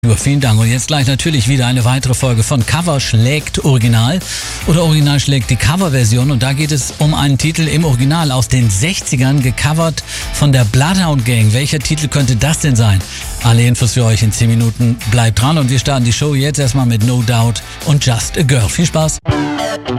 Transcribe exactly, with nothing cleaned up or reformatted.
Vielen Dank. Und jetzt gleich natürlich wieder eine weitere Folge von Cover schlägt Original oder Original schlägt die Coverversion. Und da geht es um einen Titel im Original aus den sechzigern, gecovert von der Bloodhound Gang. Welcher Titel könnte das denn sein? Alle Infos für euch in zehn Minuten. Bleibt dran und wir starten die Show jetzt erstmal mit No Doubt und Just a Girl. Viel Spaß!